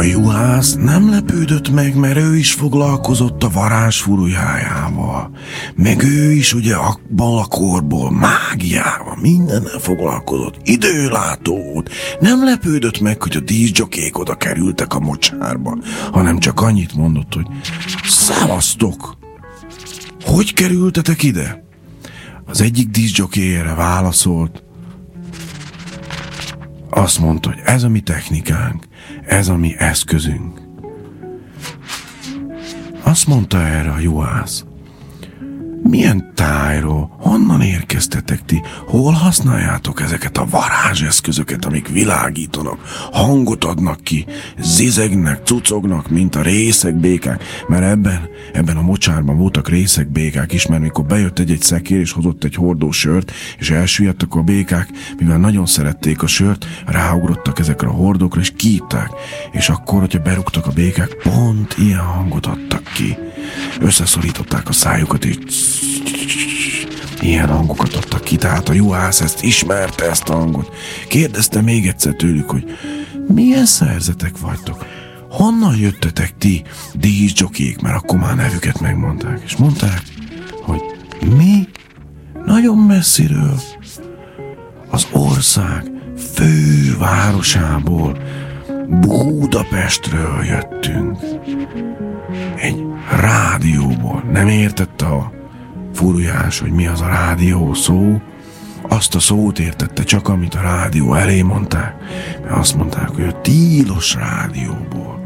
juhász nem lepődött meg, mert ő is foglalkozott a varázsfurujájával. Meg ő is ugye abban a korból mágiával, mindennel foglalkozott. Időlátó volt. Nem lepődött meg, hogy a díszdzsokék oda kerültek a mocsárba, hanem csak annyit mondott, hogy szevasztok! Hogy kerültetek ide? Az egyik díszdzsoké erre válaszolt. Azt mondta, hogy ez a mi technikánk, ez a mi eszközünk. Azt mondta erre a juhász. Milyen tájról, honnan érkeztetek ti? Hol használjátok ezeket a varázseszközöket, amik világítanak, hangot adnak ki, zizegnek, cucognak, mint a részegbékák? Mert ebben a mocsárban voltak részegbékák is, mert mikor bejött egy szekér és hozott egy hordó sört, és elsüllyedtek a békák, mivel nagyon szerették a sört, ráugrottak ezekre a hordókra, és kiitták. És akkor, hogyha berúgtak a békák, pont ilyen hangot adtak ki. Összeszorították a szájukat, és ilyen hangokat adtak ki, tehát a juhász ezt ismerte, ezt a hangot. Kérdezte még egyszer tőlük, hogy milyen szerzetek vagytok? Honnan jöttetek ti, díszdzsokék? Mert akkor már nevüket megmondták. És mondták, hogy mi nagyon messziről, az ország fővárosából, Budapestről jöttünk. Egy rádióból. Nem értette a furujás, hogy mi az a rádió szó. Azt a szót értette csak, amit a rádió elé mondták. Mert azt mondták, hogy a tilos rádióból.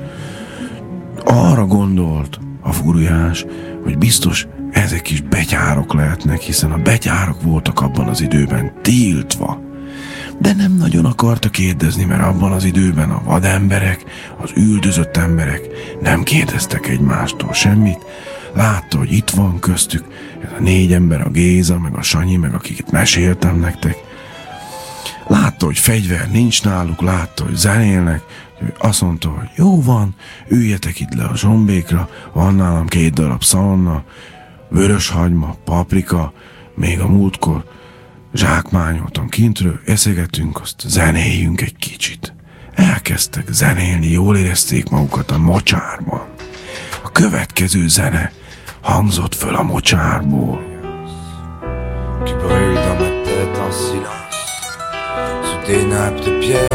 Arra gondolt a furujás, hogy biztos ezek is betyárok lehetnek, hiszen a betyárok voltak abban az időben tiltva. De nem nagyon akarta kérdezni, mert abban az időben a vademberek, az üldözött emberek nem kérdeztek egymástól semmit. Látta, hogy itt van köztük ez a 4 ember, a Géza, meg a Sanyi, meg akiket meséltem nektek. Látta, hogy fegyver nincs náluk, látta, hogy zenélnek. Azt mondta, hogy jó van, üljetek itt le a zsombékra, van nálam 2 darab szalonna, vöröshagyma, paprika, még a múltkor zsákmányoltam kintről, eszegetünk, azt zenéljünk egy kicsit. Elkezdtek zenélni, jól érezték magukat a mocsárban. A következő zene hangzott föl a mocsárból. Qui brûle dans ma tête en silence, sous des nappes de pierre.